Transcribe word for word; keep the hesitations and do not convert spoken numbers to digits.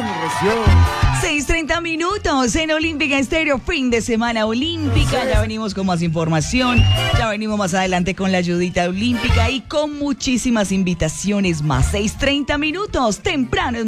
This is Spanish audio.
seis treinta minutos en Olímpica Estéreo, fin de semana olímpica. Ya venimos con más información, ya venimos más adelante con la ayudita olímpica y con muchísimas invitaciones más. seis treinta minutos, temprano.